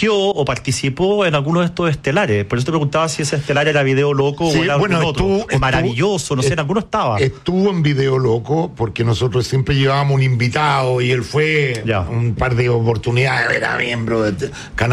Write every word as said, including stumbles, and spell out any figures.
dirigió o participó en algunos de estos estelares. Por eso te preguntaba si ese estelar era Video Loco Sí, o era bueno, algún otro. estuvo- O estuvo- Maravilloso, no sé, en alguno estaba. Estuvo en Video Loco porque nosotros siempre llevábamos un invitado y él fue Ya. un par de oportunidades, era miembro de Canal